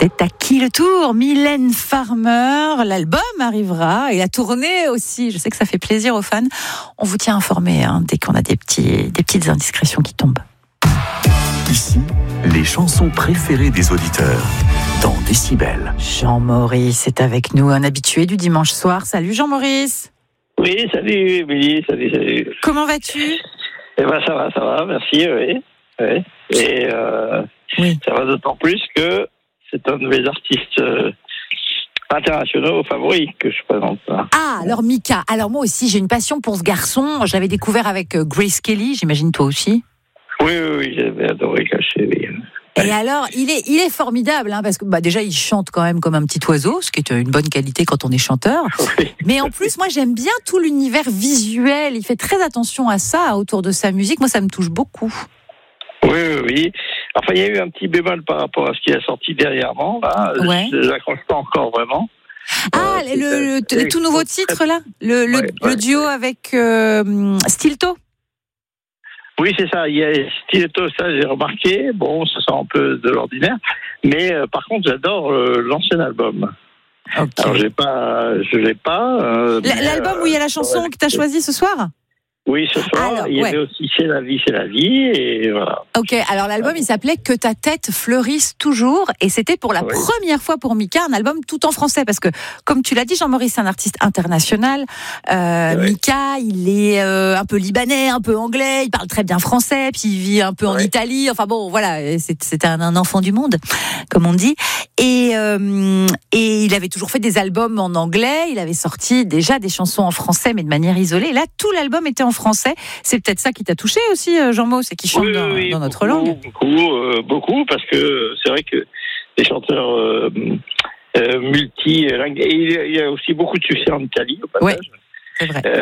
C'est à qui le tour? Mylène Farmer, l'album arrivera et la tournée aussi. Je sais que ça fait plaisir aux fans. On vous tient informé dès qu'on a des petites indiscrétions qui tombent. Ici, les chansons préférées des auditeurs dans Décibel. Jean-Maurice est avec nous, un habitué du dimanche soir. Salut Jean-Maurice. Oui, salut Émilie, salut. Comment vas-tu? Eh ben ça va, merci, oui. Et Oui. ça va d'autant plus que c'est un de mes artistes internationaux favoris que je présente. Ah, alors Mika. Alors moi aussi, j'ai une passion pour ce garçon. Je l'avais découvert avec Grace Kelly, j'imagine toi aussi. Oui, j'avais adoré Caché. Oui. Et alors, il est formidable, parce que déjà, il chante quand même comme un petit oiseau, ce qui est une bonne qualité quand on est chanteur. Oui. Mais en plus, moi, j'aime bien tout l'univers visuel. Il fait très attention à ça, autour de sa musique. Moi, ça me touche beaucoup. Oui. Enfin, il y a eu un petit bémol par rapport à ce qui a sorti dernièrement. Là. Ouais. Je l'accroche pas encore vraiment. Le tout nouveau titre, là, le duo avec Stilto. Oui, c'est ça. Il y a Stiletto, ça j'ai remarqué. Bon, ça sent un peu de l'ordinaire. Mais par contre, j'adore l'ancien album. Okay. Alors, je l'ai pas. L'album où il y a la chanson que tu as choisie ce soir? Oui, ce soir. Alors, il y avait aussi C'est la vie, et voilà. Ok, alors l'album il s'appelait Que ta tête fleurisse toujours, et c'était pour la première fois pour Mika un album tout en français, parce que comme tu l'as dit, Jean-Maurice, c'est un artiste international. Mika, il est un peu libanais, un peu anglais, il parle très bien français, puis il vit un peu en Italie. Enfin bon, voilà, c'était un enfant du monde, comme on dit. Et il avait toujours fait des albums en anglais. Il avait sorti déjà des chansons en français, mais de manière isolée. Là, tout l'album était en français. C'est peut-être ça qui t'a touché aussi, Jean-Mo, c'est qu'il chante dans notre langue. Beaucoup, parce que c'est vrai que les chanteurs multilingues, et il y a aussi beaucoup de succès en Italie, au passage. Ouais, c'est vrai.